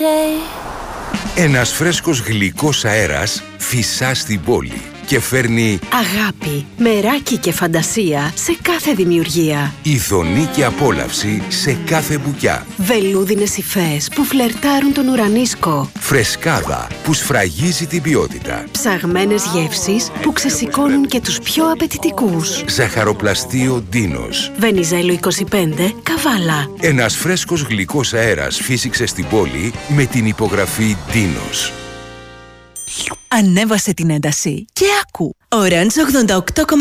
Ένας φρέσκος γλυκός αέρας φυσά στην πόλη και φέρνει αγάπη, μεράκι και φαντασία σε κάθε δημιουργία. ειδονή και απόλαυση σε κάθε μπουκιά. Βελούδινες υφές που φλερτάρουν τον ουρανίσκο. Φρεσκάδα που σφραγίζει την ποιότητα. Ψαγμένες γεύσεις που ξεσηκώνουν και τους πιο απαιτητικούς. Ζαχαροπλαστείο Ντίνος. Βενιζέλο 25, Καβάλα. Ένας φρέσκος γλυκός αέρας φύσηξε στην πόλη με την υπογραφή Ντίνος. Ανέβασε την ένταση και άκου. Orange 88,4.